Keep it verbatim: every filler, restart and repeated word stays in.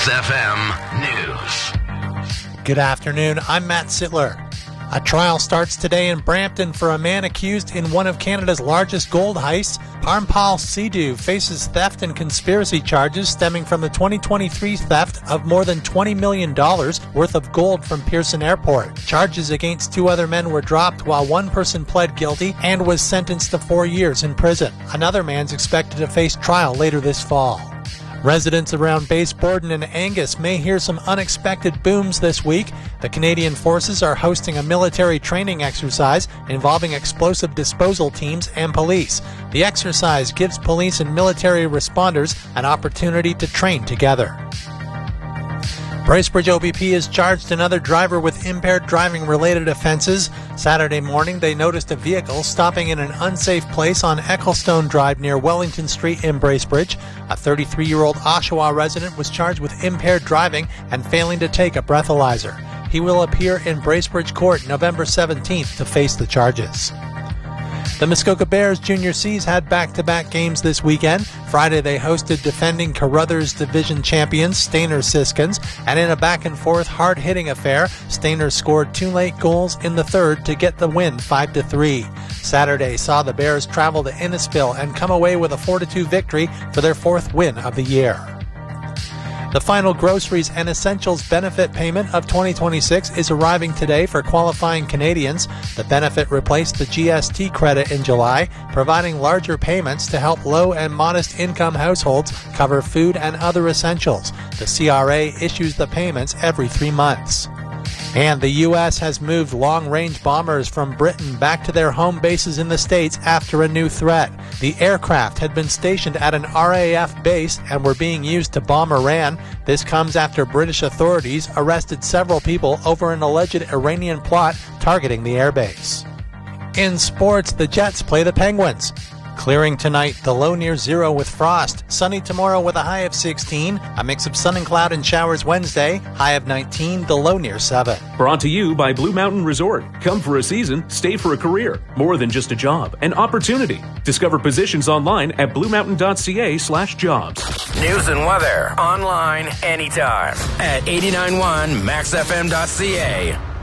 Max F M News. Good afternoon, I'm Matt Sittler. A trial starts today in Brampton for a man accused in one of Canada's largest gold heists. Harmpal Sidhu faces theft and conspiracy charges stemming from the twenty twenty-three theft of more than twenty million dollars worth of gold from Pearson Airport. Charges against two other men were dropped while one person pled guilty and was sentenced to four years in prison. Another man's expected to face trial later this fall. Residents around Base Borden and Angus may hear some unexpected booms this week. The Canadian Forces are hosting a military training exercise involving explosive disposal teams and police. The exercise gives police and military responders an opportunity to train together. Bracebridge O B P has charged another driver with impaired driving-related offenses. Saturday morning, they noticed a vehicle stopping in an unsafe place on Ecclestone Drive near Wellington Street in Bracebridge. A thirty-three-year-old Oshawa resident was charged with impaired driving and failing to take a breathalyzer. He will appear in Bracebridge Court November seventeenth to face the charges. The Muskoka Bears Junior Cs had back-to-back games this weekend. Friday they hosted defending Carruthers Division champions Stayner Siskins, and in a back-and-forth hard-hitting affair, Stayner scored two late goals in the third to get the win five to three. Saturday saw the Bears travel to Innisfil and come away with a four to two victory for their fourth win of the year. The final groceries and essentials benefit payment of twenty twenty-six is arriving today for qualifying Canadians. The benefit replaced the G S T credit in July, providing larger payments to help low and modest income households cover food and other essentials. The C R A issues the payments every three months. And the U S has moved long-range bombers from Britain back to their home bases in the States after a new threat. The aircraft had been stationed at an R A F base and were being used to bomb Iran. This comes after British authorities arrested several people over an alleged Iranian plot targeting the airbase. In sports, the Jets play the Penguins. Clearing tonight, the low near zero with frost. Sunny tomorrow with a high of sixteen. A mix of sun and cloud and showers Wednesday. High of nineteen, the low near seven. Brought to you by Blue Mountain Resort. Come for a season, stay for a career. More than just a job, an opportunity. Discover positions online at bluemountain.ca slash jobs. News and weather online anytime at eighty-nine point one max f m dot c a.